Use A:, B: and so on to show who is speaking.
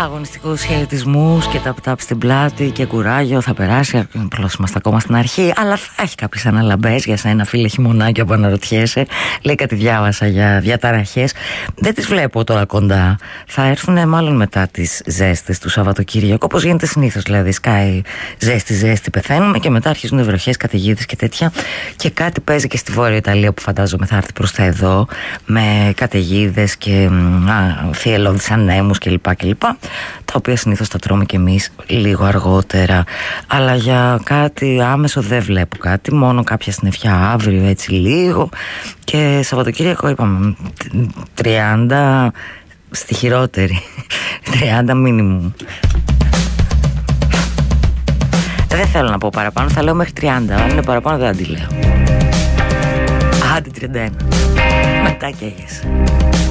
A: αγωνιστικούς χαιρετισμούς και ταπ-ταπ στην πλάτη και κουράγιο, θα περάσει. Απλώς είμαστε ακόμα στην αρχή, αλλά θα έχει κάποιες αναλαμπές για σένα, φίλε χειμωνάκια, που αναρωτιέσαι. Λέει κάτι διάβασα για διαταραχές. Δεν τις βλέπω τώρα κοντά. Θα έρθουν μάλλον μετά τις ζέστες του Σαββατοκύριακου, όπως γίνεται συνήθως. Δηλαδή, σκάει ζέστη, πεθαίνουμε και μετά αρχίζουν βροχές, καταιγίδες και τέτοια. Και κάτι παίζει και στη Βόρεια Ιταλία, που φαντάζομαι θα έρθει προς τα εδώ, με καταιγίδες και θυελλώδεις ανέμους κλπ. Τα οποία συνήθως τα τρώμε κι εμείς λίγο αργότερα. Αλλά για κάτι άμεσο δεν βλέπω κάτι. Μόνο κάποια συννεφιά αύριο, έτσι λίγο. Και Σαββατοκύριακο είπαμε 30 στη χειρότερη. 30 μίνιμουμ. Δεν θέλω να πω παραπάνω, θα λέω μέχρι 30. Αν είναι παραπάνω δεν αντιλέω. Άντε 31. Μετά καίγεσαι.